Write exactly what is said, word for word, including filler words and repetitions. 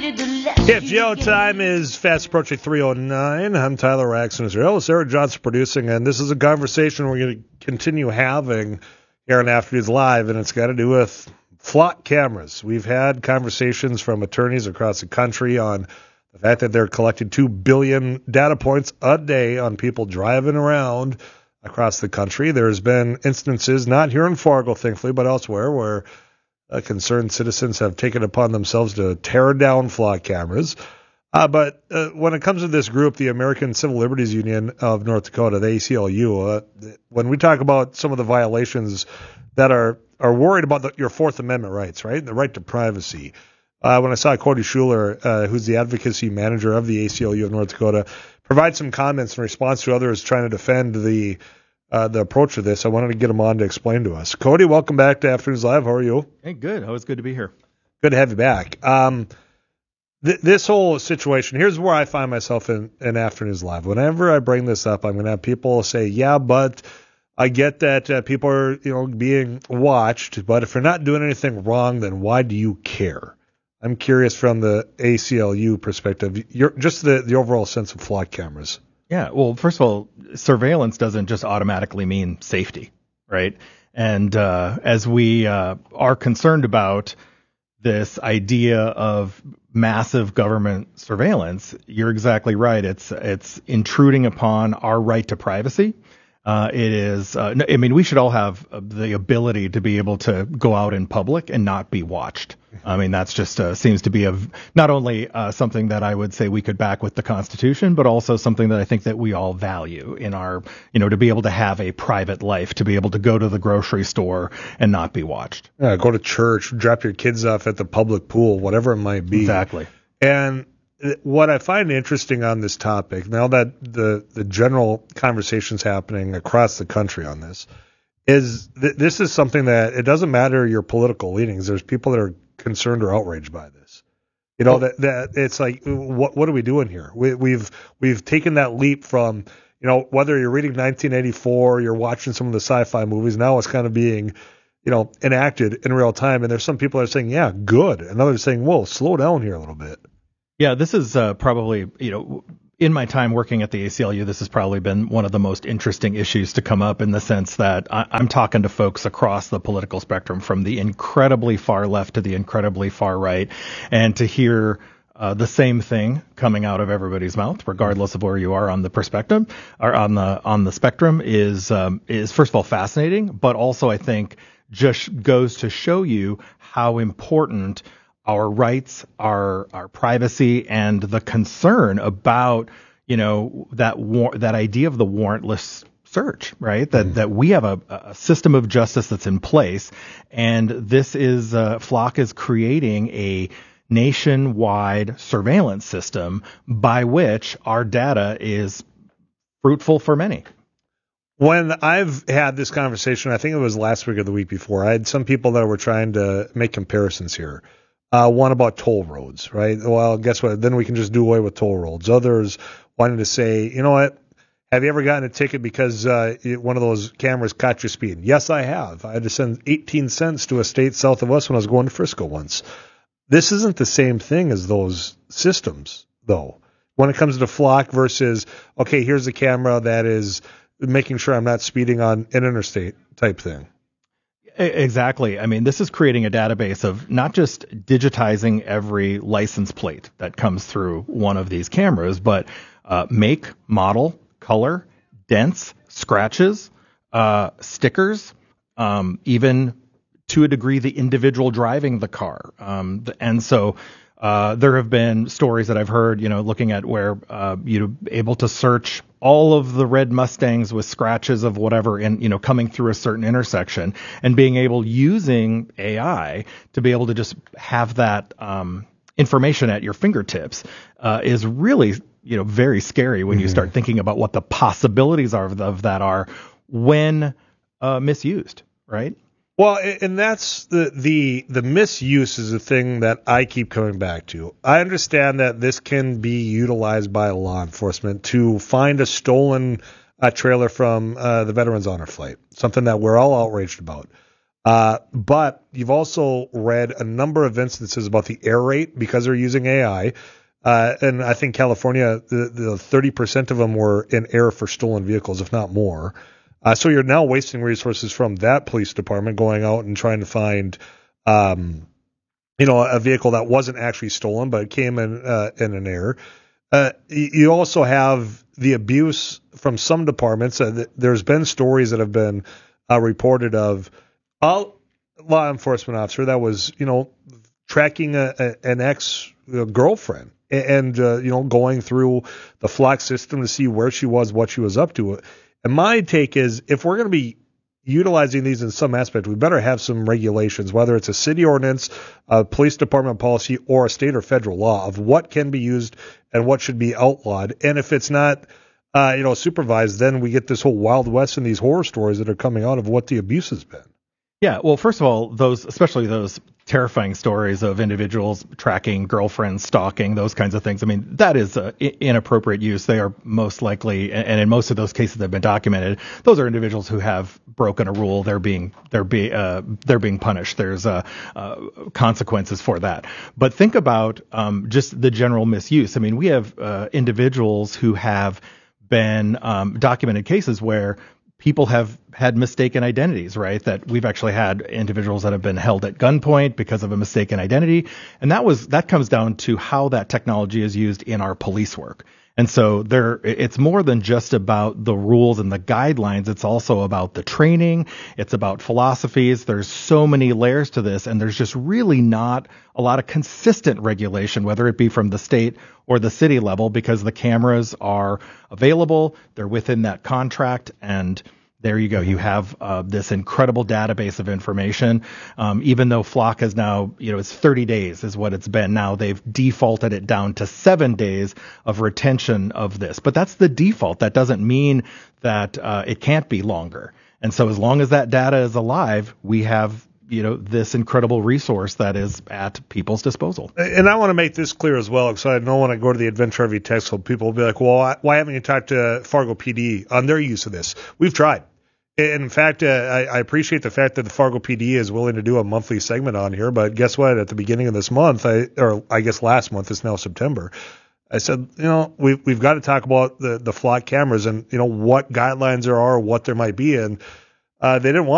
Yeah, Geo time is fast approaching three oh nine. I'm Tyler Raxton Israel. Sarah Johnson producing, and this is a conversation we're going to continue having here on Afternoons Live, and it's got to do with flock cameras. We've had conversations from attorneys across the country on the fact that they're collecting two billion data points a day on people driving around across the country. There's been instances, not here in Fargo, thankfully, but elsewhere, where uh, concerned citizens have taken upon themselves to tear down flock cameras. Uh, but uh, when it comes to this group, the American Civil Liberties Union of North Dakota, the A C L U, uh, when we talk about some of the violations that are, are worried about the, your Fourth Amendment rights, right, the right to privacy, uh, when I saw Cody Schuler, uh, who's the advocacy manager of the A C L U of North Dakota, provide some comments in response to others trying to defend the uh, the approach to this, I wanted to get him on to explain to us. Cody, welcome back to Afternoons Live. How are you? Hey, good. Always good to be here. Good to have you back. Um, th- this whole situation, here's where I find myself in, in Afternoons Live. Whenever I bring this up, I'm going to have people say, yeah, but I get that uh, people are, you know, being watched, but if you're not doing anything wrong, then why do you care? I'm curious from the A C L U perspective, you're, just the, the overall sense of flock cameras. Yeah, well, first of all, surveillance doesn't just automatically mean safety, right? And uh, as we uh, are concerned about this idea of massive government surveillance, you're exactly right. It's it's intruding upon our right to privacy. Uh, it is, uh, I mean, we should all have the ability to be able to go out in public and not be watched. I mean, that's just uh, seems to be a, not only uh, something that I would say we could back with the Constitution, but also something that I think that we all value in our, you know, to be able to have a private life, to be able to go to the grocery store and not be watched. Yeah, go to church, drop your kids off at the public pool, whatever it might be. Exactly. And what I find interesting on this topic, now that the, the general conversation's happening across the country on this, is th- this is something that it doesn't matter your political leanings. There's people that are concerned or outraged by this. You know, that, that it's like, what what are we doing here? We, we've we've taken that leap from, you know, whether you're reading nineteen eighty-four, you're watching some of the sci-fi movies, now it's kind of being, you know, enacted in real time. And there's some people that are saying, yeah, good. And others are saying, whoa, slow down here a little bit. Yeah, this is uh, probably, you know, in my time working at the A C L U, this has probably been one of the most interesting issues to come up in the sense that I, I'm talking to folks across the political spectrum, from the incredibly far left to the incredibly far right, and to hear uh, the same thing coming out of everybody's mouth, regardless of where you are on the perspective or on the on the spectrum, is um, is first of all fascinating, but also I think just goes to show you how important our rights, our our privacy, and the concern about, you know, that war- that idea of the warrantless search, right? That mm. that we have a, a system of justice that's in place, and this is uh, Flock is creating a nationwide surveillance system by which our data is fruitful for many. When I've had this conversation, I think it was last week or the week before, I had some people that were trying to make comparisons here. Uh, one about toll roads, right? Well, guess what? Then we can just do away with toll roads. Others wanted to say, you know what? Have you ever gotten a ticket because uh, one of those cameras caught your speed? Yes, I have. I had to send eighteen cents to a state south of us when I was going to Frisco once. This isn't the same thing as those systems, though. When it comes to Flock versus, okay, here's a camera that is making sure I'm not speeding on an interstate type thing. Exactly. I mean, this is creating a database of not just digitizing every license plate that comes through one of these cameras, but uh, make, model, color, dents, scratches, uh, stickers, um, even to a degree the individual driving the car. Um, and so uh, there have been stories that I've heard, you know, looking at where uh, you're able to search all of the red Mustangs with scratches of whatever in, you know, coming through a certain intersection, and being able, using A I, to be able to just have that um, information at your fingertips uh, is really, you know, very scary when mm-hmm. you start thinking about what the possibilities are of, of that are when uh, misused, right? Well, and that's the, the the misuse is the thing that I keep coming back to. I understand that this can be utilized by law enforcement to find a stolen uh, trailer from uh, the Veterans Honor Flight, something that we're all outraged about. Uh, but you've also read a number of instances about the error rate because they're using A I. Uh, and I think California, the, the thirty percent of them were in error for stolen vehicles, if not more. Uh, so you're now wasting resources from that police department going out and trying to find, um, you know, a vehicle that wasn't actually stolen, but it came in, uh, in an error. Uh, you also have the abuse from some departments. Uh, there's been stories that have been uh, reported of a law enforcement officer that was, you know, tracking a, a, an ex-girlfriend and, uh, you know, going through the Flock system to see where she was, what she was up to. And my take is if we're going to be utilizing these in some aspect, we better have some regulations, whether it's a city ordinance, a police department policy, or a state or federal law of what can be used and what should be outlawed. And if it's not, uh, you know, supervised, then we get this whole Wild West and these horror stories that are coming out of what the abuse has been. Yeah, well, first of all, those, especially those terrifying stories of individuals tracking girlfriends, stalking, those kinds of things. I mean, that is uh, inappropriate use. They are most likely, and in most of those cases that have been documented, those are individuals who have broken a rule. They're being they're be uh, they're being punished. There's uh, uh, consequences for that. But think about um, just the general misuse. I mean, we have uh, individuals who have been um, documented cases where people have had mistaken identities, right? That we've actually had individuals that have been held at gunpoint because of a mistaken identity. And that was, that comes down to how that technology is used in our police work. And so there, it's more than just about the rules and the guidelines. It's also about the training. It's about philosophies. There's so many layers to this, and there's just really not a lot of consistent regulation, whether it be from the state or the city level, because the cameras are available. They're within that contract, and there you go. You have uh, this incredible database of information. Um, even though Flock has now, you know, it's thirty days is what it's been. Now they've defaulted it down to seven days of retention of this. But that's the default. That doesn't mean that uh, it can't be longer. And so as long as that data is alive, we have, you know, this incredible resource that is at people's disposal. And I want to make this clear as well, because I know when I go to the Adventure R V text club, people will be like, well, why haven't you talked to Fargo P D on their use of this? We've tried. In fact, uh, I, I appreciate the fact that the Fargo P D is willing to do a monthly segment on here. But guess what? At the beginning of this month, I, or I guess last month, it's now September, I said, you know, we've, we've got to talk about the, the Flock cameras and, you know, what guidelines there are, what there might be. And uh, they didn't want